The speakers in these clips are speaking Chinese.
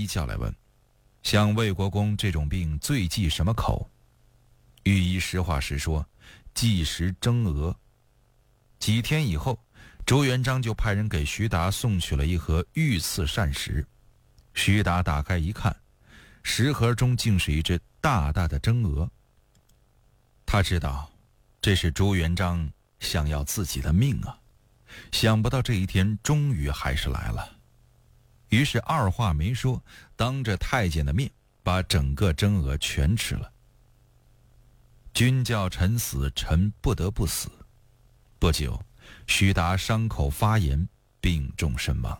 医叫来问，像魏国公这种病最忌什么口？御医实话实说，忌食蒸鹅。几天以后，朱元璋就派人给徐达送去了一盒御赐膳食。徐达打开一看，食盒中竟是一只大大的蒸鹅。他知道这是朱元璋想要自己的命啊，想不到这一天终于还是来了。于是二话没说，当着太监的面把整个蒸鹅全吃了。君叫臣死，臣不得不死。不久，徐达伤口发炎，病重身亡。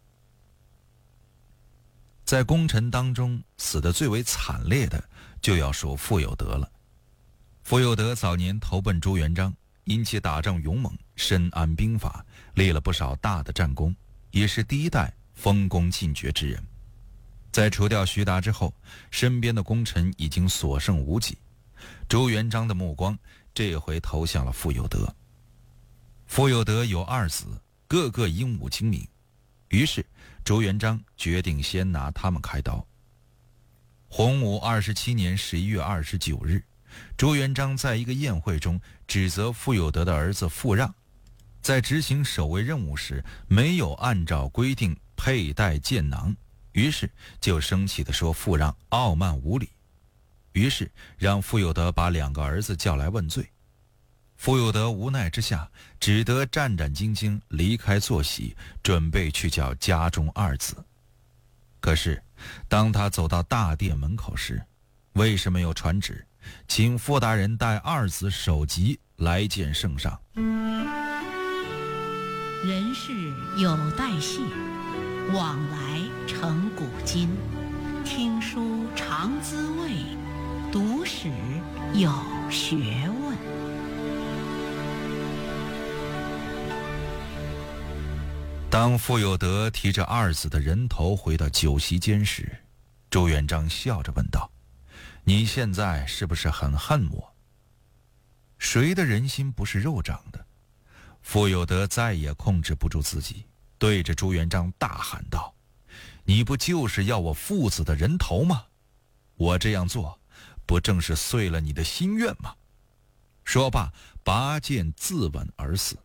在功臣当中死得最为惨烈的，就要数傅有德了。傅有德早年投奔朱元璋，因其打仗勇猛，深谙兵法，立了不少大的战功，也是第一代丰功尽爵之人。在除掉徐达之后，身边的功臣已经所剩无几。朱元璋的目光这回投向了傅有德。傅有德有二子，个个英武精明，于是朱元璋决定先拿他们开刀。洪武27年11月29日，朱元璋在一个宴会中指责傅有德的儿子傅让，在执行守卫任务时没有按照规定佩戴箭囊，于是就生气地说傅让傲慢无礼，于是让傅有德把两个儿子叫来问罪。傅有德无奈之下，只得战战兢兢离开坐席，准备去叫家中二子。可是当他走到大殿门口时，为什么有传旨请傅大人带二子首级来见圣上？ 人世有代谢，往来成古今。听书常滋味，读史有学问。 当傅有德提着二子的人头回到酒席间时，朱元璋笑着问道：“你现在是不是很恨我？”谁的人心不是肉长的？傅有德再也控制不住自己，对着朱元璋大喊道：“你不就是要我父子的人头吗？我这样做，不正是遂了你的心愿吗？”说罢，拔剑自刎而死。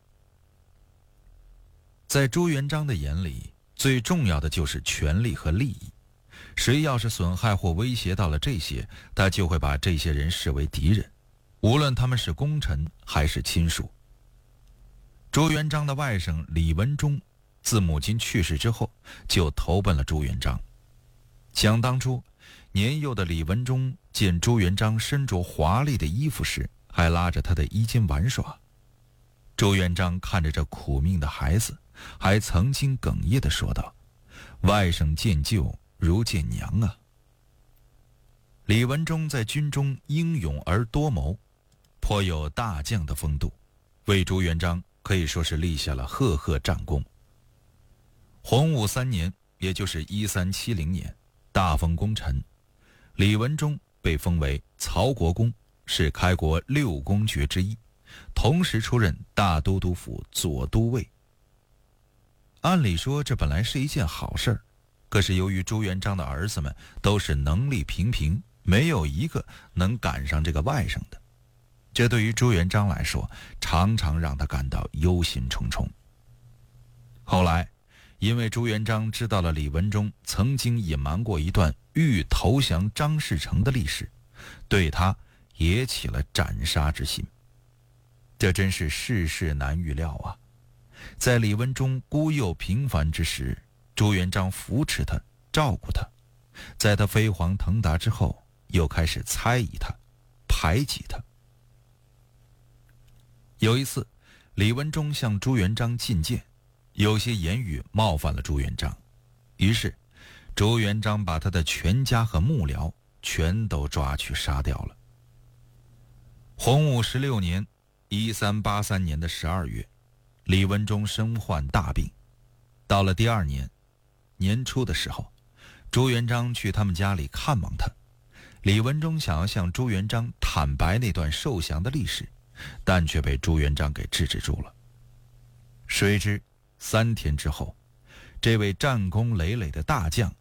在朱元璋的眼里，最重要的就是权力和利益。谁要是损害或威胁到了这些，他就会把这些人视为敌人，无论他们是功臣还是亲属。朱元璋的外甥李文忠，自母亲去世之后，就投奔了朱元璋。想当初，年幼的李文忠见朱元璋身着华丽的衣服时，还拉着他的衣襟玩耍。朱元璋看着这苦命的孩子，还曾经哽咽地说道：“外甥见舅如见娘啊。”李文忠在军中英勇而多谋，颇有大将的风度，为朱元璋可以说是立下了赫赫战功。洪武3年，也就是1370年，大封功臣，李文忠被封为曹国公，是开国6公爵之一，同时出任大都督府左都尉。按理说这本来是一件好事儿，可是由于朱元璋的儿子们都是能力平平，没有一个能赶上这个外甥的，这对于朱元璋来说，常常让他感到忧心忡忡。后来因为朱元璋知道了李文忠曾经隐瞒过一段欲投降张士诚的历史，对他也起了斩杀之心。这真是世事难预料啊！在李文忠孤幼平凡之时，朱元璋扶持他，照顾他；在他飞黄腾达之后，又开始猜疑他，排挤他。有一次，李文忠向朱元璋进谏，有些言语冒犯了朱元璋，于是朱元璋把他的全家和幕僚全都抓去杀掉了。洪武16年1383年的12月，李文忠身患大病。到了第2年年初的时候，朱元璋去他们家里看望他。李文忠想要向朱元璋坦白那段受降的历史，但却被朱元璋给制止住了。谁知3天之后，这位战功累累的大将